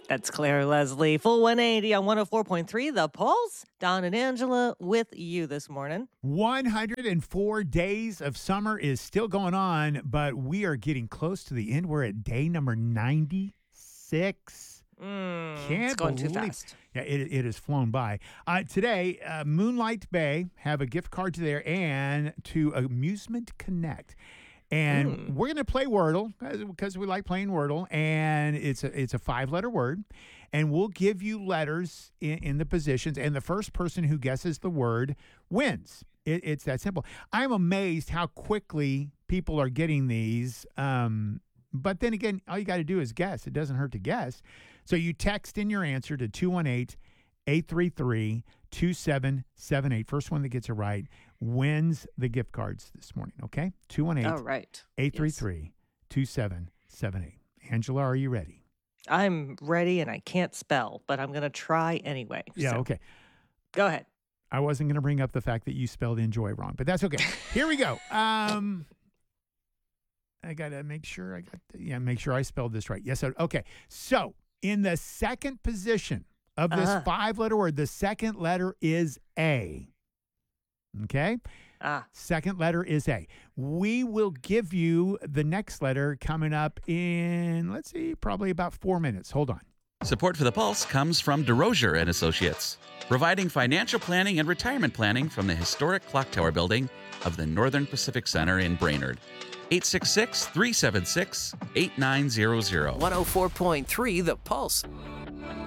That's Claire Leslie. Full 180 on 104.3 The Pulse. Don and Angela with you this morning. 104 days of summer is still going on, but we are getting close to the end. We're at day number 96. It's going too fast. Yeah, it has flown by. Today, Moonlight Bay have a gift card to there and to Amusement Connect. And we're going to play Wordle because we like playing Wordle, and it's a 5-letter word, and we'll give you letters in the positions, and the first person who guesses the word wins. It's that simple. I'm amazed how quickly people are getting these, but then again, all you got to do is guess. It doesn't hurt to guess. So you text in your answer to 218-833-2778. First one that gets it right wins the gift cards this morning, okay? 218-833-2778. Angela, are you ready? I'm ready, and I can't spell, but I'm going to try anyway. Yeah, so. Okay. Go ahead. I wasn't going to bring up the fact that you spelled enjoy wrong, but that's okay. Here we go. I got to make sure I spelled this right. Yes, okay. So, in the second position of this 5-letter word, the second letter is A. Okay? Second letter is A. We will give you the next letter coming up in, let's see, probably about 4 minutes. Hold on. Support for The Pulse comes from DeRosier and Associates, providing financial planning and retirement planning from the historic Clock Tower building of the Northern Pacific Center in Brainerd. 866-376-8900. 104.3 The Pulse.